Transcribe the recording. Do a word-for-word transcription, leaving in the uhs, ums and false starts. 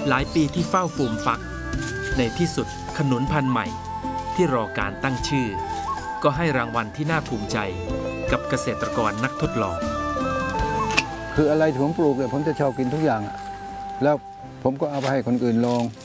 หลายปีที่เฝ้าฟูมฟักในที่สุดขนุนพันธุ์ใหม่ที่รอการตั้งชื่อก็ให้รางวัลที่น่าภูมิใจกับเกษตรกรนักทดลองคืออะไรที่ผมปลูกเนี่ยผมจะชอบกินทุกอย่างแล้วผมก็เอาไปให้คนอื่นลอง